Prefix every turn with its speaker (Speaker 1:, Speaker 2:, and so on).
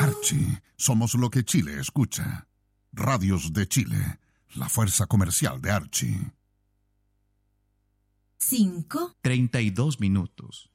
Speaker 1: Archie, somos lo que Chile escucha. Radios de Chile, la fuerza comercial de Archie.
Speaker 2: 5:32.